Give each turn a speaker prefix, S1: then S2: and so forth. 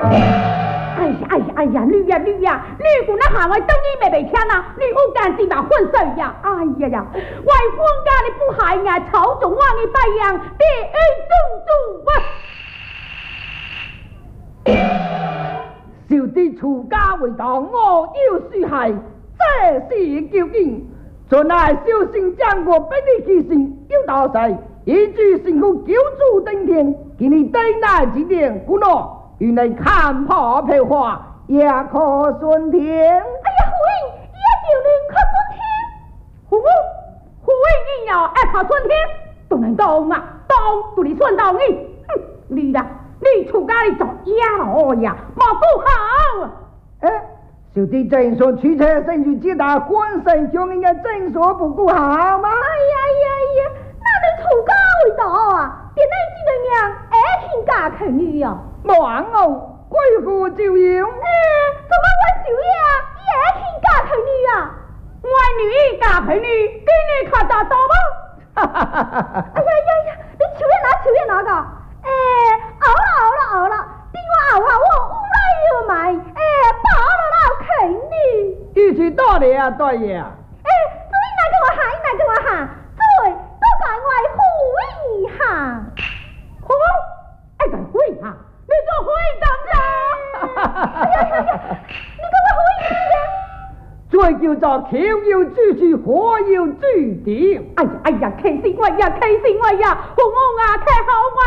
S1: 哎呀，女呀，女姑那喊我等你没听呐，女我干什么混水呀？哎呀，为婚家的不害呀，朝中王的白羊，第一种
S2: 小弟出家为道，我有虚害，这是究竟。昨乃小心将我本的其心有大势，一举成功救助登天，给你对难之年，故诺与你看破培花。也可顺天。哎
S1: 呀，夫人，也就能可顺天。夫人，你要爱可顺天，当然当啊，当不你顺到你。哼，你啦，你出家里做呀哦呀，莫不好。
S2: 小弟正说取车生育之大，官神将应该正说不顾好吗？
S1: 哎呀，那你出家为道啊？别那几个娘爱听嫁去女呀？
S2: 忙哦。贵妇就有，
S1: 怎么我小爷也听嫁去女啊？我女嫁去女，给你看大刀吗？哎呀，你求爷哪个？熬了，等我熬啊，我乌来又买，饱了老啃你。
S2: 一起到了啊，大爷。
S1: 所以来给我喊，对，都该我呼一下。对哈。你做会长呀？你跟我会一下。
S2: 再叫做口要注注，火要注点。
S1: 哎呀，开心我呀！红红啊，开好我